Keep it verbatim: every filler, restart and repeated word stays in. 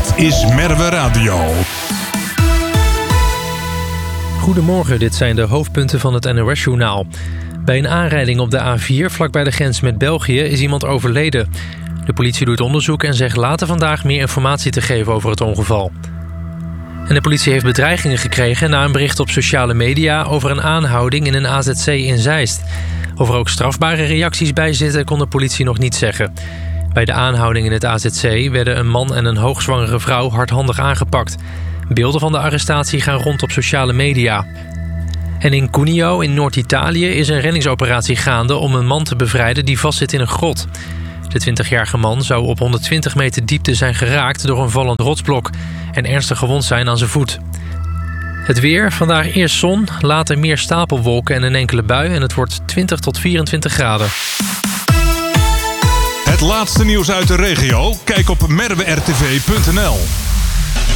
Dit is Merwe Radio. Goedemorgen, dit zijn de hoofdpunten van het N O S-journaal. Bij een aanrijding op de A vier, vlakbij de grens met België, is iemand overleden. De politie doet onderzoek en zegt later vandaag meer informatie te geven over het ongeval. En de politie heeft bedreigingen gekregen na een bericht op sociale media over een aanhouding in een A Z C in Zeist. Of er ook strafbare reacties bij zitten, kon de politie nog niet zeggen. Bij de aanhouding in het A Z C werden een man en een hoogzwangere vrouw hardhandig aangepakt. Beelden van de arrestatie gaan rond op sociale media. En in Cuneo in Noord-Italië is een reddingsoperatie gaande om een man te bevrijden die vastzit in een grot. De twintigjarige man zou op honderdtwintig meter diepte zijn geraakt door een vallend rotsblok en ernstig gewond zijn aan zijn voet. Het weer, vandaag eerst zon, later meer stapelwolken en een enkele bui en het wordt twintig tot vierentwintig graden. Het laatste nieuws uit de regio? Kijk op merwe r t v punt n l.